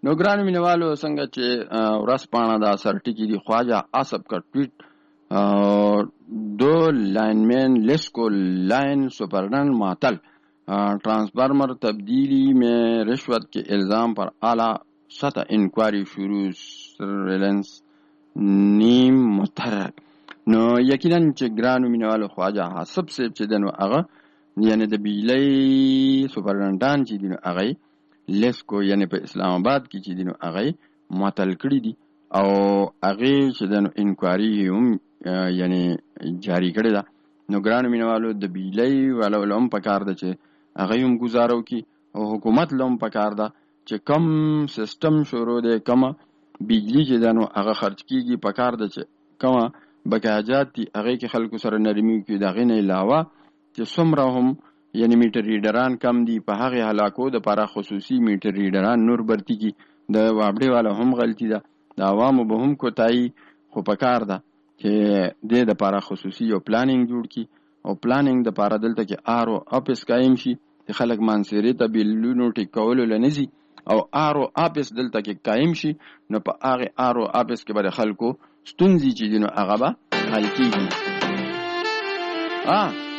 نو ګرانو مینوالو څنګه چې ورځپاڼه د اثر ټکي دی خواجه آصف کا ټویټ دو lineman list को लाइन सुपरडन मातल ट्रांसफार्मर तब्दीली में रिश्वत के इल्जाम पर आला सतह इंक्वायरी शुरू सर्वेलेंस नीम मुतहरक नो यकीनन چې ګرانو مینوالو خواجه آصف صاحب چې دنو هغه یعنی د بیلې سپرډنټان چې دنو هغه لیسکو یعنی په اسلام آباد کې چې دنو هغه معطل کړی دي او هغه چې دنو انکوایری هم یعنی جاری کړی دا. نو ګرانو مینوالو د بیلې ولولم پکار ده چې هغه هم گزارو کی او حکومت لوم پکار ده چې کم سیستم شروع ده کم بجلی چې دنو هغه خرج کیږي پکار ده چې کم بقاجات دي هغه کې خلکو سره نرمي کوي دا غي نه علاوه چې څومره هم یعنی میټر ریډران کم دي په هغه هلاکو د لپاره خصوصي میټر ریډران نور برتی کی د وابړي والا هم غلطی ده د عوامو به هم کوتای خو پکار ده چې د لپاره خصوصي او پلانینګ جوړ کی او پلانینګ د لپاره دلته کې آرو اپس قائم شي خلک مانسيري ته بیلونو ټیکول لنزي او آرو اپس دلته کې قائم شي نو په هغه آرو اپس کې به خلکو ستونزې چې دینو هغه به حل کیږي